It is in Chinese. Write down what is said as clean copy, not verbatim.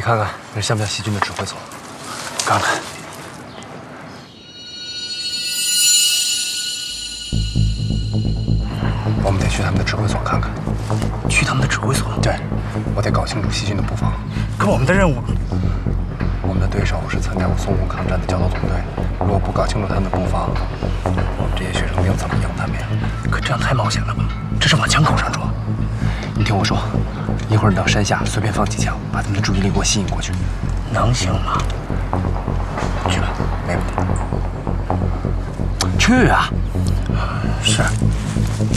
看看这像不像西军的指挥所？ 看看。 我们得去他们的指挥所看看。 去他们的指挥所？ 对，我得搞清楚西军的布防。 可我们的任务， 我们的对手是参加过淞沪抗战的教导总队，如果不搞清楚他们的布防，我们这些学生兵怎么赢他们呀？ 可这样太冒险了吧？这是往枪口上撞。 你听我说，一会儿你到山下随便放几枪，把他们的注意力给我吸引过去。 能行吗？去吧， 没问题。 去啊！是。